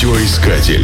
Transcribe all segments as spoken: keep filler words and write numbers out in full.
Радиоискатель.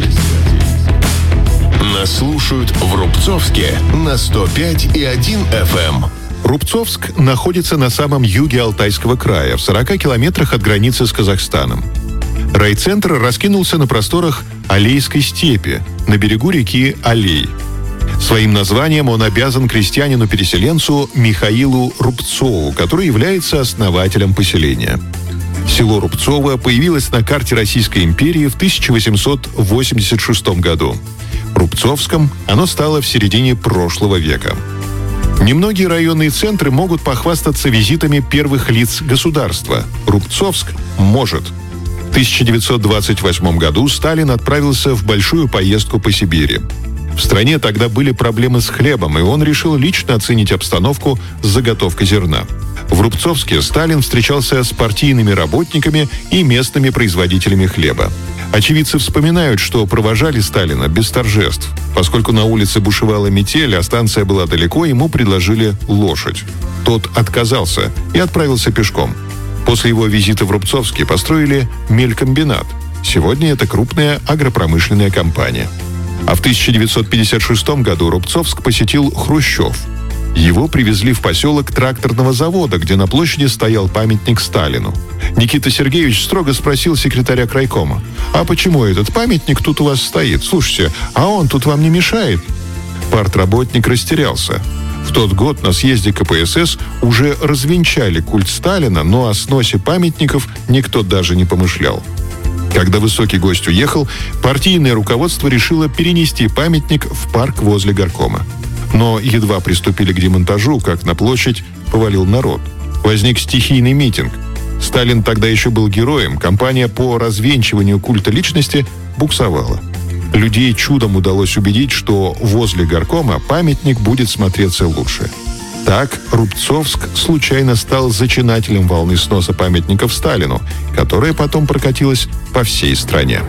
Нас слушают в Рубцовске на сто пять и один эф эм. Рубцовск находится на самом юге Алтайского края, в сорока километрах от границы с Казахстаном. Райцентр раскинулся на просторах Алейской степи, на берегу реки Алей. Своим названием он обязан крестьянину-переселенцу Михаилу Рубцову, который является основателем поселения. Село Рубцово появилось на карте Российской империи в тысяча восемьсот восемьдесят шестом году. Рубцовском оно стало в середине прошлого века. Немногие районные центры могут похвастаться визитами первых лиц государства. Рубцовск может. В тысяча девятьсот двадцать восьмом году Сталин отправился в большую поездку по Сибири. В стране тогда были проблемы с хлебом, и он решил лично оценить обстановку с заготовкой зерна. В Рубцовске Сталин встречался с партийными работниками и местными производителями хлеба. Очевидцы вспоминают, что провожали Сталина без торжеств. Поскольку на улице бушевала метель, а станция была далеко, ему предложили лошадь. Тот отказался и отправился пешком. После его визита в Рубцовске построили мелькомбинат. Сегодня это крупная агропромышленная компания. А в тысяча девятьсот пятьдесят шестом году Рубцовск посетил Хрущев. Его привезли в поселок тракторного завода, где на площади стоял памятник Сталину. Никита Сергеевич строго спросил секретаря крайкома: «А почему этот памятник тут у вас стоит? Слушайте, а он тут вам не мешает?» Партработник растерялся. В тот год на съезде ка пэ эс эс уже развенчали культ Сталина, но о сносе памятников никто даже не помышлял. Когда высокий гость уехал, партийное руководство решило перенести памятник в парк возле горкома. Но едва приступили к демонтажу, как на площадь повалил народ. Возник стихийный митинг. Сталин тогда еще был героем. Кампания по развенчиванию культа личности буксовала. Людей чудом удалось убедить, что возле горкома памятник будет смотреться лучше. Так Рубцовск случайно стал зачинателем волны сноса памятников Сталину, которая потом прокатилась по всей стране.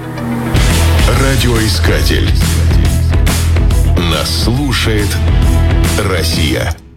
Радиоискатель. Нас слушает Россия.